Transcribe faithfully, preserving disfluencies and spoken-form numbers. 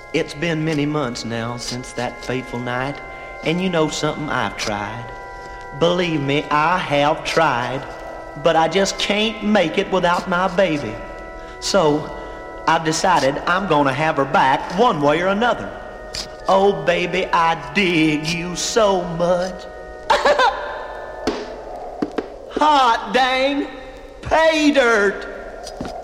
It's been many months now since that fateful night, and you know something, I've tried. Believe me, I have tried, but I just can't make it without my baby. So, I've decided I'm gonna have her back one way or another. Oh baby, I dig you so much. Hot dang, pay dirt.